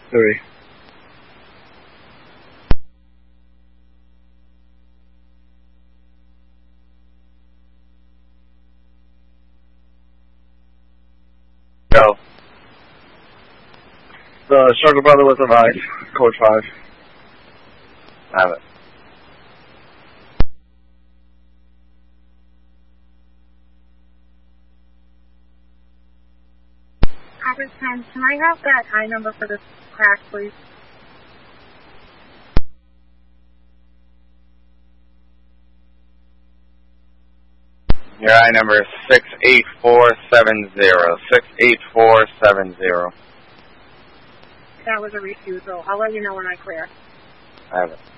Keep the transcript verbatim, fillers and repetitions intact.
Three. Go. The Struggle Brother was advised. Code five. Have it. Conference ten, can I have that I number for this crack, please? Your I number is six eight four seven zero. six eight four seven zero. That was a refusal. I'll let you know when I clear. Have it.